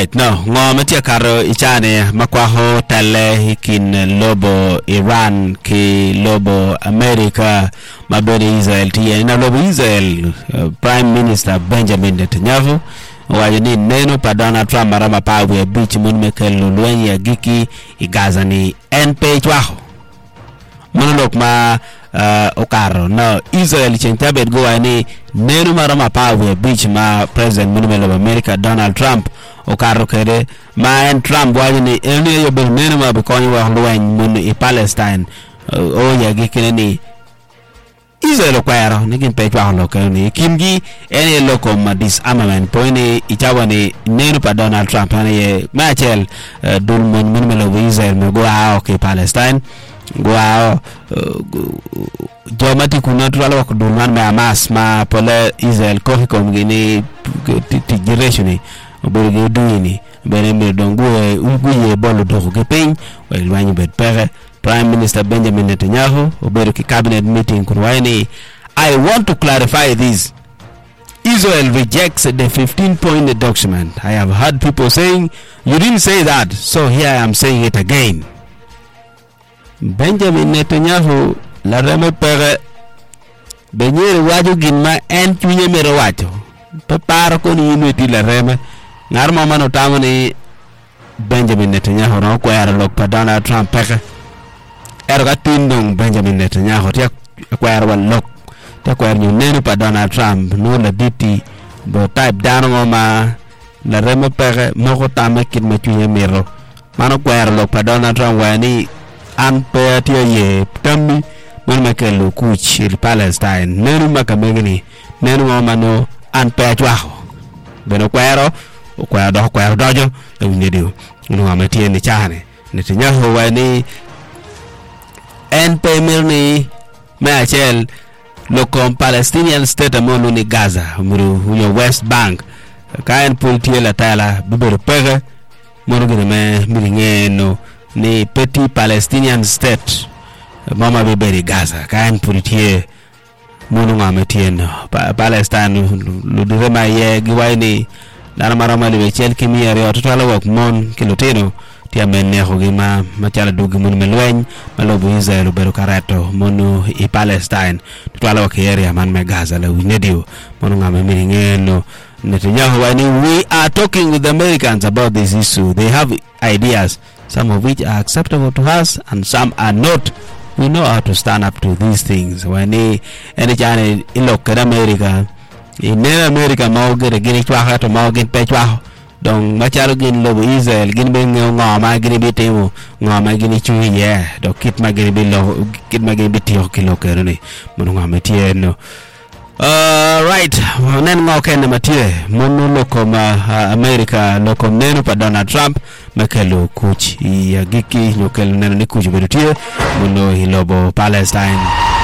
Right, no, metia karo ichane makwaho tale hikin lobo Iran ki lobo America mabere Israel tiye na lobo Israel Prime Minister Benjamin Netanyahu wajini neno pa Donald Trump marama pawe ya bichi munimekelu luenye ya giki igaza ni NP chwaho monolok ma okaro no Israel chentabet go ni nenu marama pawe beach ma president munimelo of America Donald Trump okaro kede ma en Trump wajini eni yo bel nenu ma bukonyi wa luenye muni i Palestine ya gikine ni Israel okwaro nikin pechwa holo kani kimgi eni loko ma disarmament poini ichawa ni nenu pa Donald Trump ye machel dul munimelo of Israel me go ao ke Palestine Gua jomati kuna tuwala wakudulman me amas ma pole Israel kohi komgini tijireshuni oborge duini bene mirdongue unguye bolu doko keping wa ilwanyi bedpere Prime Minister Benjamin Netanyahu oberu ki cabinet meeting kunwaini I want to clarify this. Israel rejects the 15-point document. I have heard people saying you didn't say that, so here I am saying it again. Benjamin Netanyahu la reme pere benyere waju ginma en chunye mere wacho pe paro ko ni inweti la reme ngar mama no tamani Benjamin Netanyahu no ko yara lok pa Donald Trump peke erga tindong Benjamin Netanyahu tia ko yara wal lok tia ko yara nenu pa Donald Trump no la diti bo type down ngoma la reme pere moko tamekin ma chunye mero mano ko yara lok pa Donald Trump wani an peatia ye tammi mon makelo kuch il Palestine nenu makamegni nenu mamano an peachwaho beno kwero kwero dojo ngedio no amatie ni chane Netanyahu wani en pemirni machel lokom Palestinian state amonu ni Gaza muru West Bank kaen politie la tala bibero pege mono gene miringeno ni petit Palestinian state mama beberi Gaza kaen politie mono ngametien Palestine ludurema ye giwaini dana marama libe chel kimiyari ototala wak mon kiloteno tia meneho gima machala dugi mono melweny malobu Israel beru karato mono i Palestine tutala wak area man me Gaza la winedio mono ngamiringeno Netanyahu wani we are talking with the Americans about this issue. They have ideas, some of which are acceptable to us and some are not. We know how to stand up to these things. When any channel look at America, in America, Morgan, again, to Morgan Petwa, don't machalo gin lobo Israel, gin bing ngoma gini bitemo, ngoma gini chui, yeah, do kit magini bilo, kit magini bitio kilo keruni, monunga metieno. Right, nen ngoke na matie mono lokom America lokom nenu pa Donald Trump makelo kuch ya giki nyokelo nenu ni kuch bedutie mono hilobo Palestine